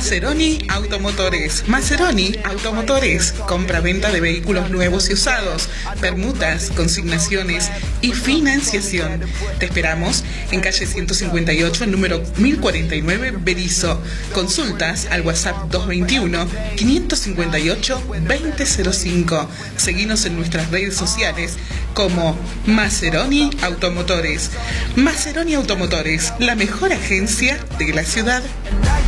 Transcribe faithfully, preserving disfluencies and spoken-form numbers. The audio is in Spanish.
Maseroni Automotores. Maseroni Automotores. Compra-venta de vehículos nuevos y usados, permutas, consignaciones y financiación. Te esperamos en calle ciento cincuenta y ocho, número mil cuarenta y nueve, Berisso. Consultas al WhatsApp dos veintiuno, quinientos cincuenta y ocho, veinte cero cinco. Seguinos en nuestras redes sociales como Maseroni Automotores. Maseroni Automotores, la mejor agencia de la ciudad.